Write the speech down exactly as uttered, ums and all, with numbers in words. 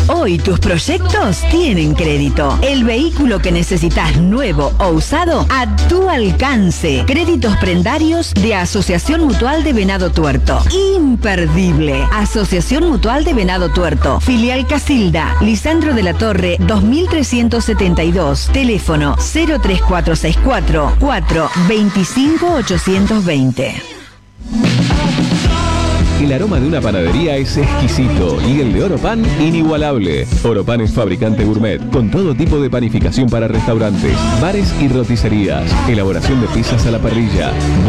Hoy tus proyectos tienen crédito. El vehículo que necesitas nuevo o usado a tu alcance. Créditos prendarios de Asociación Mutual de Venado Tuerto. Imperdible. Asociación Mutual de Venado Tuerto. Filial Casilda. Lisandro de la Torre dos mil trescientos setenta y dos. Teléfono cero tres cuatro seis cuatro, cuatro veinticinco ochocientos veinte. El aroma de una panadería es exquisito y el de Oropan inigualable. Oropan es fabricante gourmet con todo tipo de panificación para restaurantes, bares y roticerías. Elaboración de pizzas a la parrilla.